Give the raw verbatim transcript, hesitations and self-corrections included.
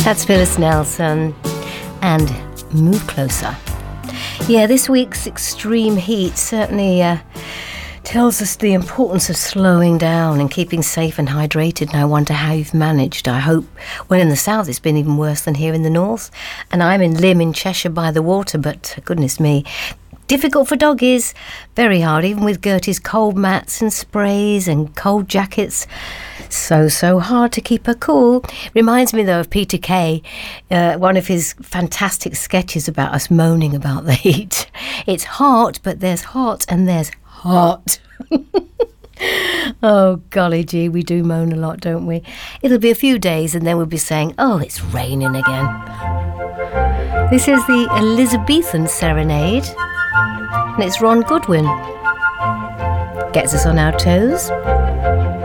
That's Phyllis Nelson and Move Closer. Yeah, this week's extreme heat certainly uh, tells us the importance of slowing down and keeping safe and hydrated. And I wonder how you've managed. I hope, well, in the south it's been even worse than here in the north. And I'm in Lymm in Cheshire by the water, but goodness me, difficult for doggies. Very hard, even with Gertie's cold mats and sprays and cold jackets. So, so hard to keep her cool. Reminds me, though, of Peter Kay, uh, one of his fantastic sketches about us moaning about the heat. It's hot, but there's hot and there's hot. Oh, golly gee, we do moan a lot, don't we? It'll be a few days and then we'll be saying, oh, it's raining again. This is the Elizabethan Serenade, and it's Ron Goodwin. Gets us on our toes.